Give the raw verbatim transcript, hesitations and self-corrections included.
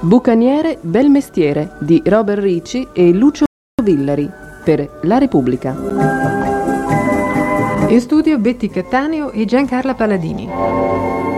Bucaniere bel mestiere di Robert Ricci e Lucio Villari per La Repubblica. In studio Betty Cattaneo e Giancarla Paladini.